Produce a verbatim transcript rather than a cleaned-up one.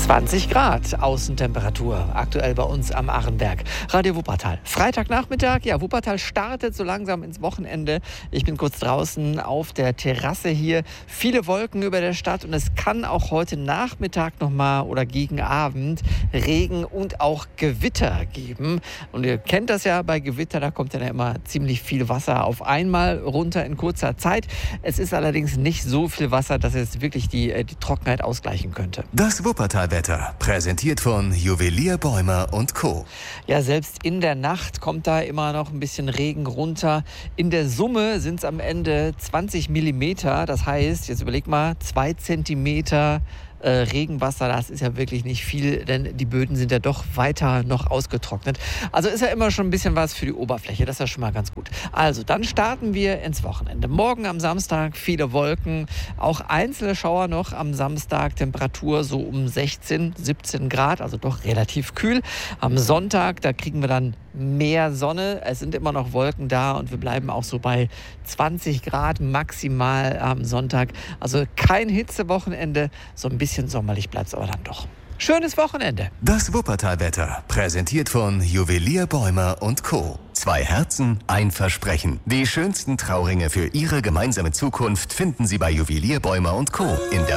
zwanzig Grad Außentemperatur, aktuell bei uns am Arenberg. Radio Wuppertal. Freitagnachmittag, ja, Wuppertal startet so langsam ins Wochenende. Ich bin kurz draußen auf der Terrasse hier. Viele Wolken über der Stadt und es kann auch heute Nachmittag nochmal oder gegen Abend Regen und auch Gewitter geben. Und ihr kennt das ja bei Gewitter, da kommt ja immer ziemlich viel Wasser auf einmal runter in kurzer Zeit. Es ist allerdings nicht so viel Wasser, dass es wirklich die, die Trockenheit ausgleichen könnte. Das Wuppertal-Wetter, präsentiert von Juwelier Bäumer und Co. Ja, selbst in der Nacht kommt da immer noch ein bisschen Regen runter. In der Summe sind es am Ende zwanzig Millimeter. Das heißt, jetzt überleg mal, zwei Zentimeter äh, Regenwasser, das ist ja wirklich nicht viel, denn die Böden sind ja doch weiter noch ausgetrocknet. Also ist ja immer schon ein bisschen was für die Oberfläche, das ist ja schon mal ganz gut. Also, dann starten wir ins Wochenende. Morgen am Samstag viele Wolken, auch einzelne Schauer noch am Samstag, Temperatur so um sechzehn, siebzehn Grad, also doch relativ kühl. Am Sonntag, da kriegen wir dann mehr Sonne, es sind immer noch Wolken da und wir bleiben auch so bei zwanzig Grad maximal am Sonntag. Also kein Hitzewochenende, so ein bisschen sommerlich bleibt es aber dann doch. Schönes Wochenende. Das Wuppertal-Wetter, präsentiert von Juwelier Bäumer und Co. Zwei Herzen, ein Versprechen. Die schönsten Trauringe für Ihre gemeinsame Zukunft finden Sie bei Juwelier Bäumer und Co. in der